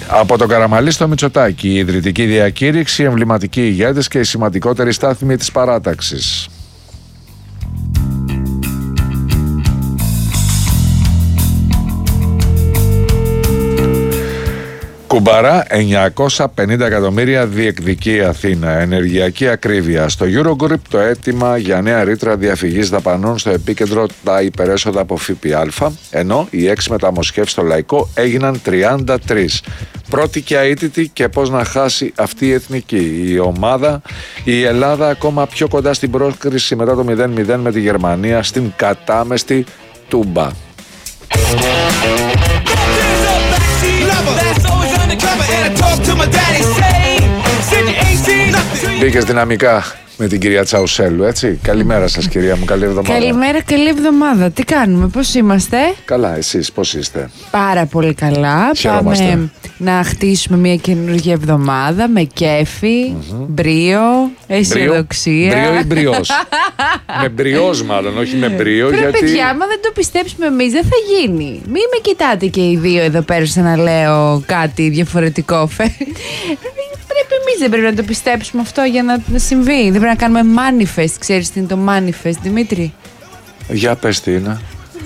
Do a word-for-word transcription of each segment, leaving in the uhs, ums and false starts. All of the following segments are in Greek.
Από τον Καραμαλή στο Μητσοτάκη, η ιδρυτική διακήρυξη, εμβληματικοί ηγέτες και οι σημαντικότεροι στάθμοι της παράταξης. Κουμπαρά, εννιακόσια πενήντα εκατομμύρια διεκδικεί η Αθήνα. Ενεργειακή ακρίβεια. Στο Eurogroup το αίτημα για νέα ρήτρα διαφυγής δαπανών στο επίκεντρο τα υπερέσοδα από ΦΠΑ, ενώ οι έξι μεταμοσχεύσεις στο Λαϊκό έγιναν τριάντα τρία. Πρώτη και αίτητη και πώς να χάσει αυτή η εθνική. Η ομάδα, η Ελλάδα ακόμα πιο κοντά στην πρόκριση μετά το μηδέν μηδέν με τη Γερμανία στην κατάμεστη Τούμπα. Μπήκες δυναμικά με την κυρία Τσαουσέλου, έτσι. Καλημέρα σας, κυρία μου, καλή εβδομάδα. Καλημέρα, καλή εβδομάδα. Τι κάνουμε, πώς είμαστε? Καλά, εσείς πώς είστε? Πάρα πολύ καλά. Χαιρόμαστε. Πάμε να χτίσουμε μια καινούργια εβδομάδα με κέφι, mm-hmm. μπρίο, αισιοδοξία. Μπρίο ή μπριός? Με μπριός μάλλον, όχι με μπρίο. Πρέπει, γιατί... παιδιά, άμα δεν το πιστέψουμε εμείς δεν θα γίνει. Μην με κοιτάτε και οι δύο εδώ πέρα σαν να λέω κάτι διαφορετικό. Πρέπει εμείς, δεν πρέπει να το πιστέψουμε αυτό για να συμβεί. Δεν πρέπει να κάνουμε manifest. Ξέρεις τι είναι το manifest, Δημήτρη? Για πες τι είναι.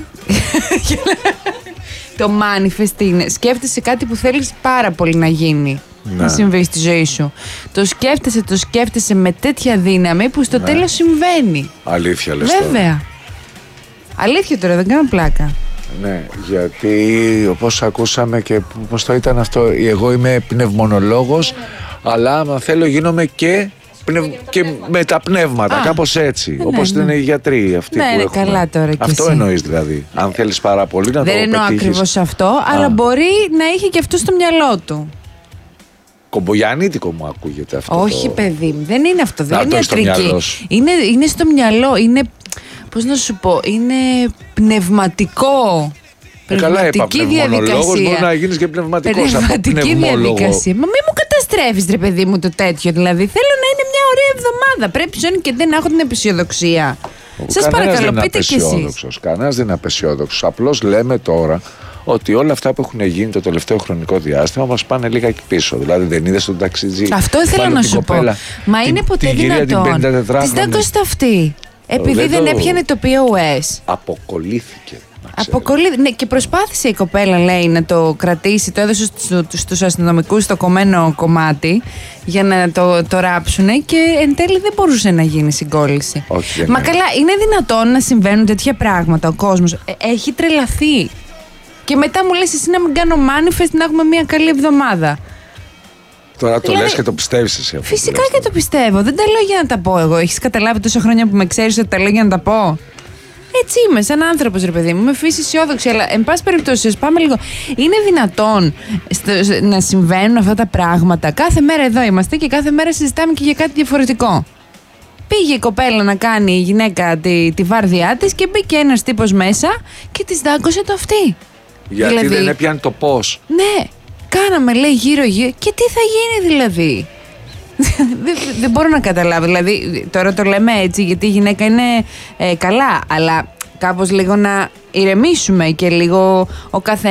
Το manifest είναι, σκέφτεσαι κάτι που θέλεις πάρα πολύ να γίνει, ναι. να συμβεί στη ζωή σου. Το σκέφτεσαι, το σκέφτεσαι με τέτοια δύναμη που στο ναι. τέλος συμβαίνει. Αλήθεια λες? Βέβαια. Τώρα. Αλήθεια τώρα, δεν κάνω πλάκα. Ναι, γιατί όπως ακούσαμε και πώς το ήταν αυτό, εγώ είμαι πνευμονολόγος, αλλά άμα θέλω γίνομαι και, πνευ... και με τα πνεύματα, Α, κάπως έτσι, ναι, όπως ναι. είναι οι γιατροί αυτοί ναι, που ναι, έχουμε. Καλά τώρα αυτό εννοείς δηλαδή, αν θέλεις πάρα πολύ να δεν το εννοώ πετύχεις. ακριβώς αυτό, Α. αλλά μπορεί να είχε και αυτό στο μυαλό του. Κομπογιαννίτικο μου ακούγεται αυτό. Όχι το... παιδί μου, δεν είναι αυτό, δεν να, είναι ιατρική. Είναι, είναι στο μυαλό, είναι... Πώς να σου πω, είναι πνευματικό. Ε, καλά είπα, πνευμονολόγος μπορεί να γίνεις και πνευματικός. Πνευματική διαδικασία. Μα μη μου καταστρέφεις ρε παιδί μου το τέτοιο. Δηλαδή θέλω να είναι μια ωραία εβδομάδα. Πρέπει ζώνη και δεν να έχω την απεσιοδοξία. Σας παρακαλώ, πείτε κι εσείς. Κανένας δεν είναι απεσιόδοξος. Απλώς λέμε τώρα ότι όλα αυτά που έχουν γίνει το τελευταίο χρονικό διάστημα μας πάνε λίγα εκεί πίσω. Δηλαδή δεν είδες τον ταξιτζή? Αυτό ήθελα να σου πω. Μα την, είναι ποτέ την δυνατόν? Της δάκωσε αυτή. Επειδή δεν, δεν το... έπιανε το πι ο ες. Αποκολλήθηκε. Αποκολλήθηκε. Ναι, και προσπάθησε η κοπέλα, λέει, να το κρατήσει. Το έδωσε στους, στους αστυνομικούς το κομμένο κομμάτι για να το, το ράψουνε και εν τέλει δεν μπορούσε να γίνει συγκόλληση. Όχι, Μα καλά, είναι δυνατόν να συμβαίνουν τέτοια πράγματα? Ο κόσμος έχει τρελαθεί. Και μετά μου λες εσύ να μην κάνω manifest, να έχουμε μια καλή εβδομάδα. Τώρα το δηλαδή, λες και το πιστεύεις εσύ αυτό? Φυσικά και το πιστεύω. Δεν τα λέω για να τα πω εγώ. Έχεις καταλάβει τόσα χρόνια που με ξέρεις ότι τα λέω για να τα πω? Έτσι είμαι, σαν άνθρωπος ρε παιδί μου. Με φύση αισιόδοξη. Αλλά εν πάση περιπτώσει, ας πάμε λίγο. Είναι δυνατόν στο, να συμβαίνουν αυτά τα πράγματα? Κάθε μέρα εδώ είμαστε και κάθε μέρα συζητάμε και για κάτι διαφορετικό. Πήγε η κοπέλα να κάνει η γυναίκα τη, τη βάρδιά της και μπήκε ένας τύπος μέσα και της δάγκωσε το αυτί. Γιατί δηλαδή, δεν έπιανε το πώς. Ναι. Κάναμε, λέει, γύρω-γύρω. Και τι θα γίνει δηλαδή? δεν, δεν μπορώ να καταλάβω. Δηλαδή, τώρα το λέμε έτσι γιατί η γυναίκα είναι ε, καλά. Αλλά κάπως λίγο να ηρεμήσουμε και λίγο ο καθένας